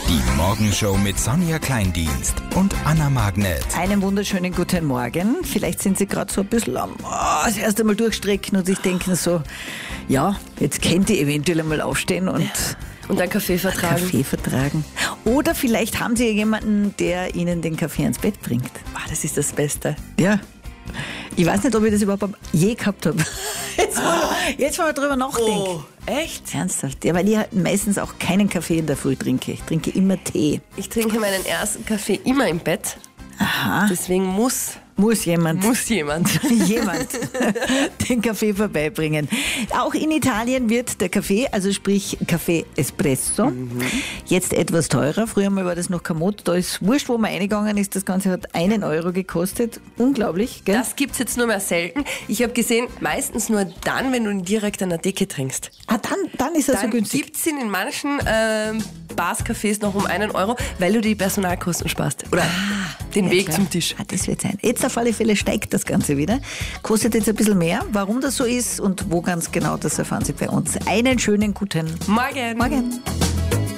Die Morgenshow mit Sonja Kleindienst und Anna Magnet. Einen wunderschönen guten Morgen. Vielleicht sind Sie gerade so ein bisschen das erste Mal durchstrecken und sich denken so, ja, jetzt könnte ich eventuell einmal aufstehen und einen Kaffee vertragen. Oder vielleicht haben Sie jemanden, der Ihnen den Kaffee ins Bett bringt. Das ist das Beste. Ja. Ich weiß nicht, ob ich das überhaupt je gehabt habe. Jetzt, wo ich drüber nachdenke. Oh, echt? Ernsthaft? Ja, weil ich halt meistens auch keinen Kaffee in der Früh trinke. Ich trinke immer Tee. Ich trinke meinen ersten Kaffee immer im Bett. Aha. Deswegen muss jemand jemand den Kaffee vorbeibringen. Auch in Italien wird der Kaffee, also sprich Kaffee Espresso, jetzt etwas teurer. Früher mal war das noch Kamot. Da ist wurscht, wo man reingegangen ist. Das Ganze hat 1 Euro gekostet. Unglaublich, gell? Das gibt's jetzt nur mehr selten. Ich habe gesehen, meistens nur dann, wenn du ihn direkt an der Decke trinkst. Dann ist er so Dann günstig. gibt's ihn in manchen Bars, Cafés noch um 1 Euro, weil du die Personalkosten sparst. Oder den Weg klar. zum Tisch. Das wird sein. Jetzt auf alle Fälle steigt das Ganze wieder. Kostet jetzt ein bisschen mehr. Warum das so ist und wo ganz genau, das erfahren Sie bei uns. Einen schönen guten Morgen. Morgen.